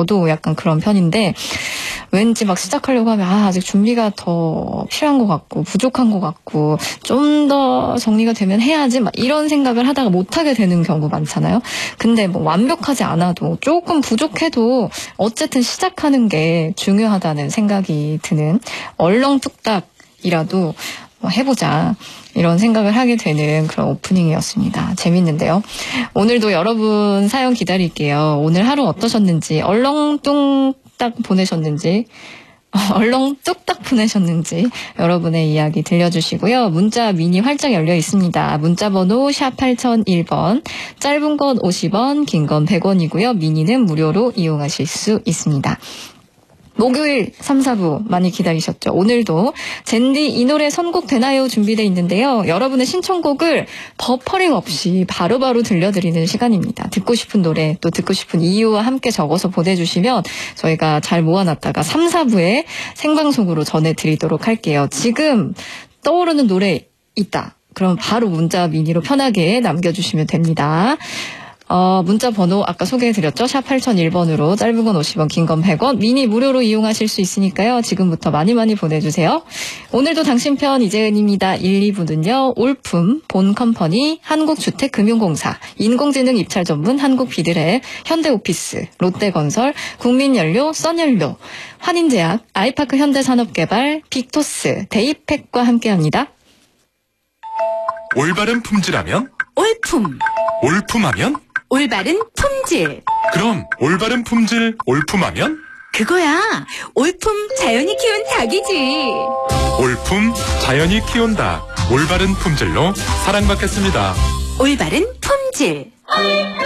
저도 약간 그런 편인데 왠지 막 시작하려고 하면 아직 준비가 더 필요한 것 같고 부족한 것 같고 좀 더 정리가 되면 해야지 막 이런 생각을 하다가 못하게 되는 경우 많잖아요. 근데 뭐 완벽하지 않아도 조금 부족해도 어쨌든 시작하는 게 중요하다는 생각이 드는 얼렁뚱땅이라도 해보자 이런 생각을 하게 되는 그런 오프닝이었습니다. 재밌는데요. 오늘도 여러분 사연 기다릴게요. 오늘 하루 어떠셨는지 얼렁뚱땅 보내셨는지 얼렁뚝딱 보내셨는지 여러분의 이야기 들려주시고요. 문자 미니 활짝 열려 있습니다. 문자번호 샵 8001번, 짧은 건 50원, 긴 건 100원이고요. 미니는 무료로 이용하실 수 있습니다. 목요일 3, 4부 많이 기다리셨죠? 오늘도 젠디 이 노래 선곡 되나요? 준비되어 있는데요. 여러분의 신청곡을 버퍼링 없이 바로바로 들려드리는 시간입니다. 듣고 싶은 노래 또 듣고 싶은 이유와 함께 적어서 보내주시면 저희가 잘 모아놨다가 3, 4부에 생방송으로 전해드리도록 할게요. 지금 떠오르는 노래 있다. 그럼 바로 문자 미니로 편하게 남겨주시면 됩니다. 문자 번호 아까 소개해드렸죠? 샵 8001번으로 짧은 건 50원, 긴 건 100원, 미니 무료로 이용하실 수 있으니까요. 지금부터 많이 보내주세요. 오늘도 당신 편 이재은입니다. 1, 2부는요. 올품, 본컴퍼니, 한국주택금융공사, 인공지능 입찰 전문 한국비드랩, 현대오피스, 롯데건설, 국민연료, 써연료, 환인제약, 아이파크 현대산업개발, 빅토스, 데이팩과 함께합니다. 올바른 품질하면? 올품. 올품하면? 올바른 품질. 그럼 올바른 품질 올품하면? 그거야. 올품 자연이 키운 닭이지. 올품 자연이 키운 닭. 올바른 품질로 사랑받겠습니다. 올바른 품질.